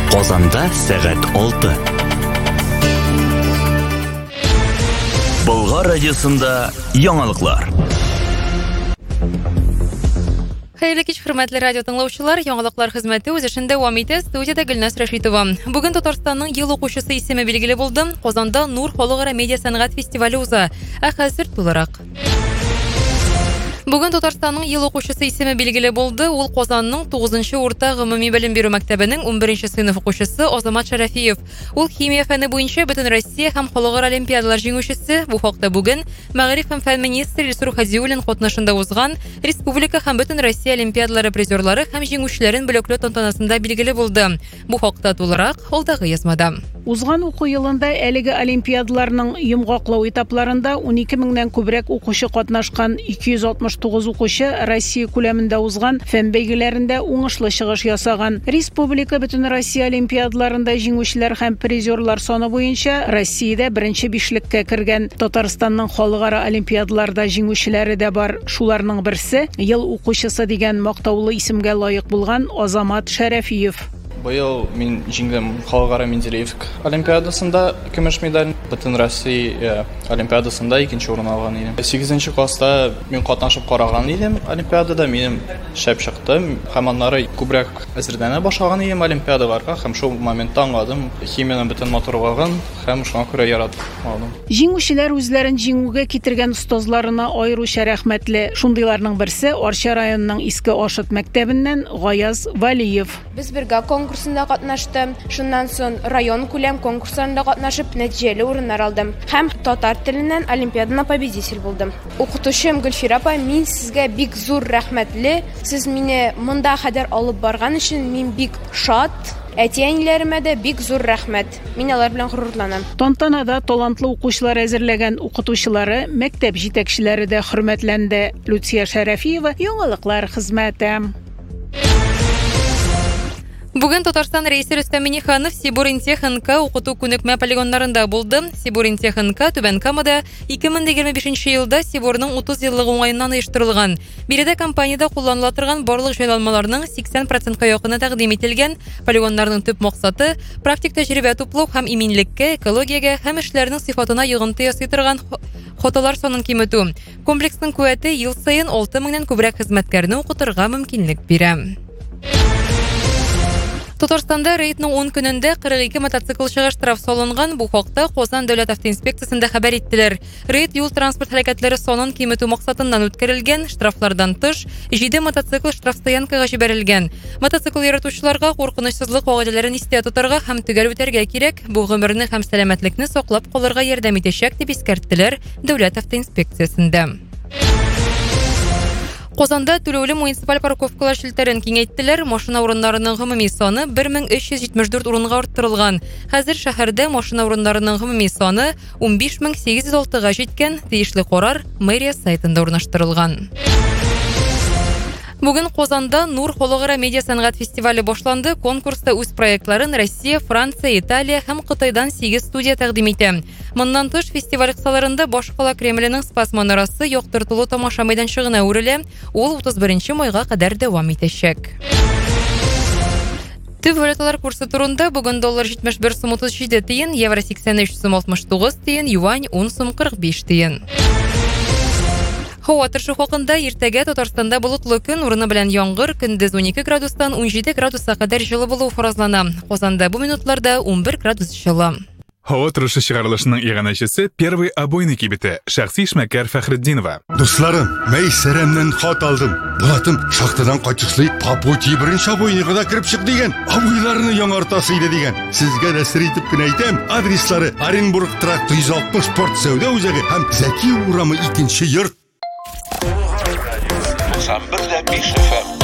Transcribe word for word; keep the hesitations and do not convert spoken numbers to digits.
Qozonda saat olti. Bulg'or radiosida yangiliklar. Xayrli kech, hurmatli radio tinglovchilar, yangiliklar xizmati o'z ishida davom etadi. Studiyada Gulnaz Rashidova. Bugun Tataristonning yil o'quvchisi ismi belgili bo'ldi. Qozonda Nur xalqaro media san'at festivali o'zi. Hozir to'liq. Bugun Tataristonning yil o'quvchisi ismi belgili bo'ldi. Ul Qozonning to'qqizinchi o'rta umumiy bilim beruv maktabining o'n birinchi sinf o'quvchisi Ozamat Sharafiyev. Ul ximiya fani bo'yicha butun Rossiya ham xalqaro olimpiadalar jenguvchisi. Bu haqda bugun Mag'rib ham fan ministri Risur Xaziulin qatnashында o'zgan Respublika ham butun Rossiya olimpiadalari prizorlari ham jenguvchilarin bloklov tantanasida belgili bo'ldi. Bu haqda to'liq oldagi yozmada. Uzgan o'quv yilында әлеге olimpiadalarning yumg'oqlov etaplarında o'n ikki mingdan ko'proq o'quvchi qatnashgan ikki yuz oltmish to'qqiz o'quvchi Rossiya ko'lamida uzgan fan bәйгеләрендә уңышлы чыгыш ясаган. Республика бөтен Россия олимпиадаларында җиңүчеләр һәм призерлар саны буенча Россиядә беренче бишлеккә кергән. Татарстанның халыкара олимпиадаларда җиңүчеләре дә бар. Шуларның берсе ел укучысы дигән мактаулы исемгә лаек булган Азамат Шәрәфиев. Быел мин җиңдем халыкара Менделеевск олимпиадасында көмеш медаль, бөтен Россия олимпиадасында икенче урын алган идем. сигезенче класста мин катнашып караган идем олимпиадада, минем шәп чыкты. Һәм аннары күбрәк әзерләнә башлаган идем олимпиадаларга, һәм шул моментта аңладым, химияның бөтен матурлыгын, һәм шуңа күрә яратып алдым. Җиңүчеләр үзләрен җиңүгә китергән остазларына аеруча рәхмәтле. Шундыйларның берсе Арча районының Иске Ашыт мәктәбеннән Гаяз Валиев. Без бергә конкурсында катнаштым. Шуннан соң район күләм конкурсларында катнашып, нәтиҗәле урыннар алдым. Һәм татар теленнән олимпиадада победитель булдым. Укытучым Гөлфира апа, мин сезгә бик зур рәхмәтле. Сез мине монда хәдәр алып барган өчен мин бик шат. Әти-әниләремә дә бик зур рәхмәт. Мин алар белән горурланам. Тантанада талантлы укучылар әзерләгән укытучылары, мәктәп җитәкчеләре дә хөрмәтләнде. Люция Шәрәфиева, яңалыклар хезмәте. Бүген Татарстан рәисе Рөстәм Миңнеханов Сибуринтех эн ка укыту күнекмә полигоннарында булды. Сибуринтех эн ка Түбән Камада ике мең егерме бишенче елда Сибурның утыз еллык уңаеннан оештырылган. Биредә компаниядә кулланыла торган барлык җайланмаларның сиксән процентка якыны тәкъдим ителгән. Полигоннарның төп максаты практик тәҗрибә туплау һәм иминлеккә, экологиягә һәм эшләрнең сыйфатына йогынты ясый торган хаталар санын киметү. Комплексның куәте ел саен алты меңнән күбрәк хезмәткәрне укытырга мөмкинлек бирә. Татарстанда рейдның он көнендә кырык ике мотоциклчыга штраф салынган. Бу хакта Казан дәүләт автоинспекциясендә хәбәр иттеләр. Рейд юл транспорт хәрәкәтләре санын киметү максатыннан үткәрелгән. Штрафлардан тыш җиде мотоцикл штрафстоянкага җибәрелгән. Мотоцикл яратучыларга куркынычсызлык кагыйдәләрен истә тотарга һәм төгәл үтәргә кирәк. Бу гомерне һәм сәламәтлекне саклап калырга ярдәм итәчәк дип искәрттеләр дәүләт автоинспекциясендә. Казанда түләүле муниципаль парковкалар шелтәрен киңәйттеләр. Машина урыннарының гомуми саны бер мең өч йөз җитмеш дүрт урынга арттырылган. Хәзер шәһәрдә машина урыннарының гомуми саны ун биш мең сигез йөз алтыга җиткән. Тиешле карар мэрия сайтында урнаштырылган. Бүген Казанда Нур халыкара медиа сәнгать фестивале башланды. Конкурста үз проектларын Россия, Франция, Италия һәм Кытайдан сигез студия тәкъдим итә. Моннан тыш фестиваль кысаларында Башкала Кремленең Спас манарасы яктыртылу тамаша мәйданчыгына үрелә. Ул утыз беренче майга кадәр дәвам итәчәк. Төп валюталар курсы турында бүген доллар җитмеш бер сум утыз җиде тиен, евро сиксән өч сум алтмыш тугыз тиен, юань ун сум кырык биш тиен. Һава торышы хакында иртәгә Татарстанда болытлы көн, урыны белән яңгыр, көндез ун ике градустан ун җиде градуска кадәр җылы булу фаразлана. Казанда бу минутларда ун бер градус җылы. Һава торышы чыгарылышының иганәчесе первый обойный кибете Шәхси эшмәкәр Фәхретдинова. Дусларым, Мәйсәрәмнән хат алдым. Булатым шахтадан кайтышлый Папути беренче обойныйга да кирип чык дигән. Обойларны яңартасы иде дигән. Сезгә дә сер итеп кенә әйтәм. Адреслары Оренбург тракт йөз алтмыш спорт сәүдә үзәге һәм Зәки урамы икенче йорт.